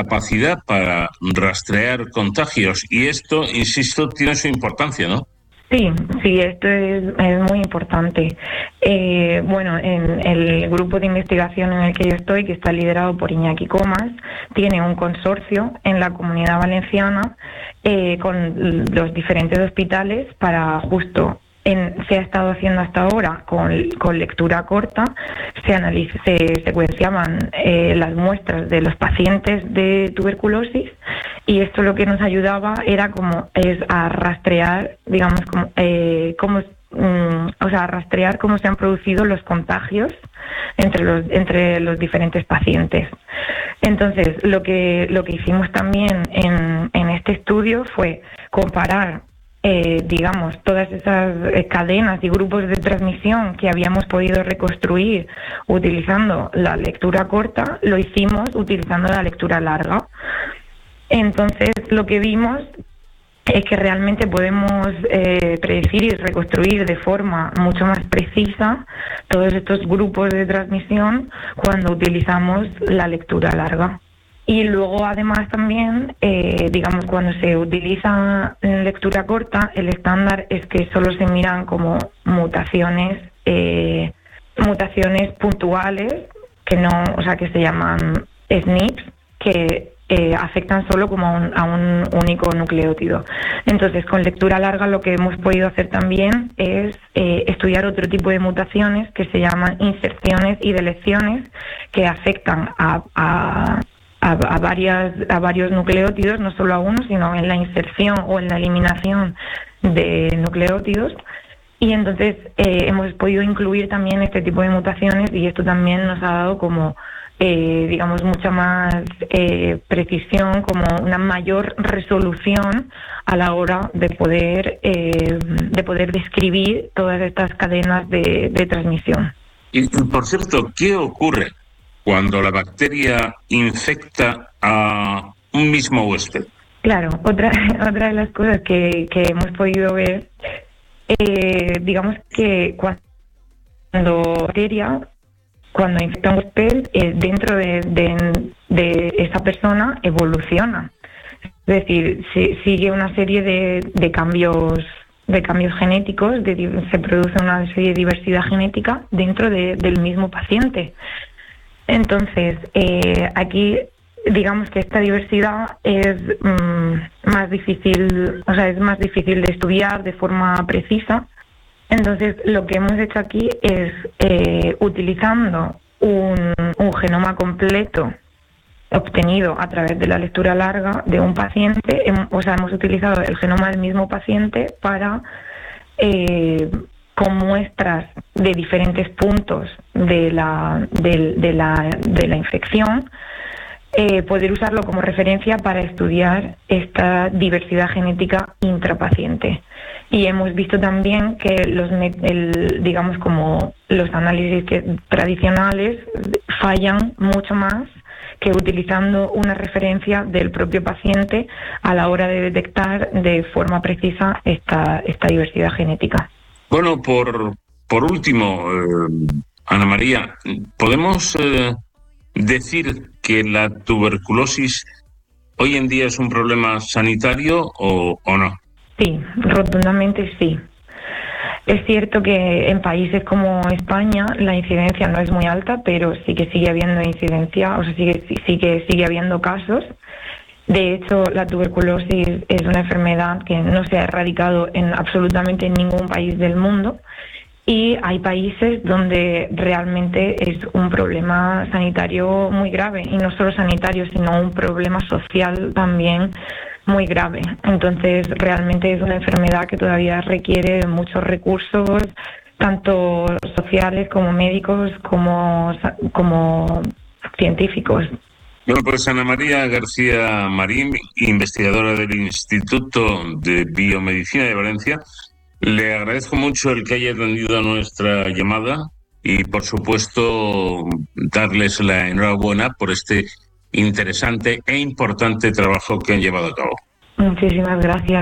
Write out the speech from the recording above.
capacidad para rastrear contagios y esto, insisto, tiene su importancia, ¿no? Sí, esto es muy importante. Bueno, en el grupo de investigación en el que yo estoy, que está liderado por Iñaki Comas, tiene un consorcio en la Comunidad Valenciana con los diferentes hospitales para justo se ha estado haciendo hasta ahora con lectura corta, se secuenciaban las muestras de los pacientes de tuberculosis y esto lo que nos ayudaba era a rastrear, digamos, a rastrear cómo se han producido los contagios entre los diferentes pacientes. Entonces, lo que hicimos también en este estudio fue comparar todas esas cadenas y grupos de transmisión que habíamos podido reconstruir utilizando la lectura corta, lo hicimos utilizando la lectura larga. Entonces, lo que vimos es que realmente podemos predecir y reconstruir de forma mucho más precisa todos estos grupos de transmisión cuando utilizamos la lectura larga. Y luego, además, también, cuando se utiliza lectura corta, el estándar es que solo se miran como mutaciones puntuales, que se llaman SNPs, que afectan solo como a un único nucleótido. Entonces, con lectura larga lo que hemos podido hacer también es estudiar otro tipo de mutaciones que se llaman inserciones y deleciones, que afectan a varios nucleótidos, no solo a uno, sino en la inserción o en la eliminación de nucleótidos. Y entonces hemos podido incluir también este tipo de mutaciones y esto también nos ha dado como, mucha más precisión, como una mayor resolución a la hora de poder describir todas estas cadenas de transmisión. Y, por cierto, ¿qué ocurre cuando la bacteria infecta a un mismo huésped? Claro, otra de las cosas que hemos podido ver, que cuando infecta un huésped, dentro de esa persona evoluciona. Es decir, sigue una serie de cambios genéticos, se produce una serie de diversidad genética dentro del mismo paciente. Entonces, aquí digamos que esta diversidad es más difícil de estudiar de forma precisa. Entonces, lo que hemos hecho aquí es, utilizando un genoma completo obtenido a través de la lectura larga de un paciente, hemos utilizado el genoma del mismo paciente para con muestras de diferentes puntos de la infección, poder usarlo como referencia para estudiar esta diversidad genética intrapaciente. Y hemos visto también que los análisis tradicionales fallan mucho más que utilizando una referencia del propio paciente a la hora de detectar de forma precisa esta diversidad genética. Bueno, por último, Ana María, ¿podemos decir que la tuberculosis hoy en día es un problema sanitario o no? Sí, rotundamente sí. Es cierto que en países como España la incidencia no es muy alta, pero sí que sigue habiendo incidencia, sigue habiendo casos. De hecho, la tuberculosis es una enfermedad que no se ha erradicado en absolutamente ningún país del mundo y hay países donde realmente es un problema sanitario muy grave, y no solo sanitario, sino un problema social también muy grave. Entonces, realmente es una enfermedad que todavía requiere muchos recursos, tanto sociales como médicos, como científicos. Bueno, pues Ana María García Marín, investigadora del Instituto de Biomedicina de Valencia, le agradezco mucho el que haya atendido nuestra llamada y, por supuesto, darles la enhorabuena por este interesante e importante trabajo que han llevado a cabo. Muchísimas gracias.